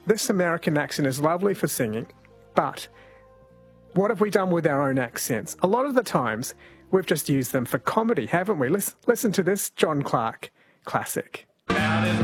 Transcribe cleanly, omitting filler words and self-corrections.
this American accent is lovely for singing, but what have we done with our own accents? A lot of the times, we've just used them for comedy, haven't we? Listen to this John Clark classic.